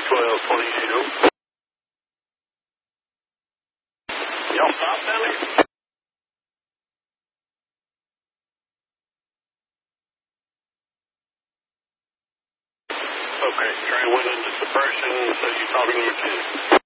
1228. Y'all stop down here? Okay, train went into suppression, so you're talking to mechanic.